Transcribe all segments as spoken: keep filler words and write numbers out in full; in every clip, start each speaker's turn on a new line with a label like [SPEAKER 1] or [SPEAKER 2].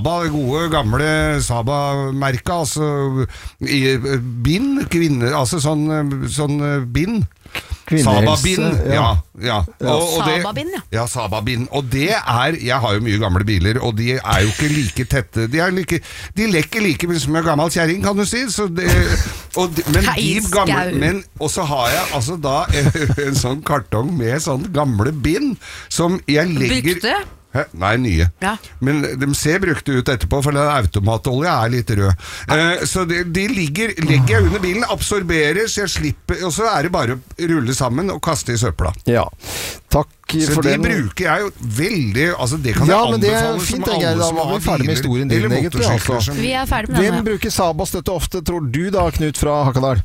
[SPEAKER 1] Saba, gode gamle Saba-merket, altså i bind, kvinner, altså sånn, sånn bind. Saba-bind, ja, ja.
[SPEAKER 2] Saba-bind, ja.
[SPEAKER 1] Ja, Saba-bind. Og det er, jeg har jo mye gamle biler, og de er jo ikke like tette, de, er like, de lekker like mye som en gammel kjæring, kan du si. Så det, og de, men de gamle, men, og så har jeg altså da en, en sånn kartong med sånn gamle bind, som jeg legger...
[SPEAKER 2] Brukte?
[SPEAKER 1] Hæ? Nei, nye.
[SPEAKER 2] Ja.
[SPEAKER 1] Men de ser brukte ut etterpå, for den automatolje er litt rød. Eh, så de, de ligger, legger jeg under bilen, absorberer, så jeg slipper, og så er det bare å rulle sammen og kaste i søpla.
[SPEAKER 3] Ja, takk
[SPEAKER 1] så
[SPEAKER 3] for
[SPEAKER 1] det
[SPEAKER 3] den.
[SPEAKER 1] bruker jeg jo veldig, altså det kan
[SPEAKER 3] ja,
[SPEAKER 1] jeg
[SPEAKER 3] anbefale
[SPEAKER 1] som
[SPEAKER 3] fint,
[SPEAKER 1] alle
[SPEAKER 3] jeg, da
[SPEAKER 1] som
[SPEAKER 3] var
[SPEAKER 1] har
[SPEAKER 3] vi ferdig med historien din,
[SPEAKER 1] eller
[SPEAKER 3] egentlig.
[SPEAKER 1] motorsykler
[SPEAKER 3] Altså.
[SPEAKER 1] som-
[SPEAKER 2] Vi er ferdig med
[SPEAKER 3] Hvem
[SPEAKER 2] denne.
[SPEAKER 3] bruker Saba-støtte ofte, tror du da, Knut fra Hakadal?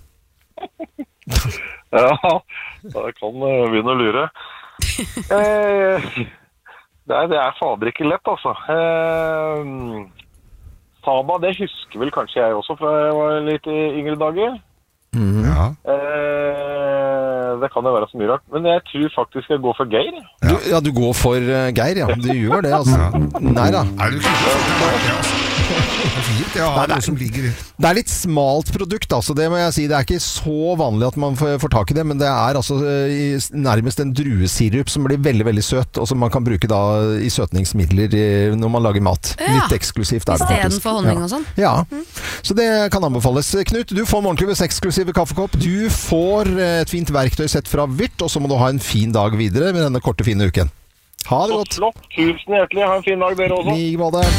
[SPEAKER 4] Ja, jeg kan uh, begynne å lure. Eh, nei, det er fader ikke lett, altså. Eh, Saba, det husker vel kanskje jeg også fra jeg var litt i yngre dager.
[SPEAKER 3] Mm.
[SPEAKER 1] Ja.
[SPEAKER 4] Eh, det kan jo være så mye rart. Men jeg tror faktisk jeg går for Geir.
[SPEAKER 3] Du, ja, du går for uh, Geir, ja. Du gjør det, altså.
[SPEAKER 1] Ja.
[SPEAKER 3] Nei da.
[SPEAKER 1] Er du ikke det, altså? Det er fint, jeg har noe som ligger i.
[SPEAKER 3] Det er litt smalt produkt, altså, det må jeg si. Det er ikke så vanlig at man får, får tak i det, men det er altså i, nærmest en druesirup som blir veldig, veldig søt, og som man kan bruke da i søtningsmidler i, når man lager mat.
[SPEAKER 2] Ja.
[SPEAKER 3] Litt eksklusivt er det
[SPEAKER 2] I stedet
[SPEAKER 3] faktisk.
[SPEAKER 2] for honning
[SPEAKER 3] ja.
[SPEAKER 2] og sånn.
[SPEAKER 3] Ja, så det kan anbefales. Knut, du får morgenklubbens eksklusive kaffekopp. Du får et fint verktøysett fra Vyrt, og så må du ha en fin dag videre med denne korte, fine uken. Ha det godt.
[SPEAKER 4] Flott. Tusen hjertelig. Ha en fin dag dere også.
[SPEAKER 3] I måte.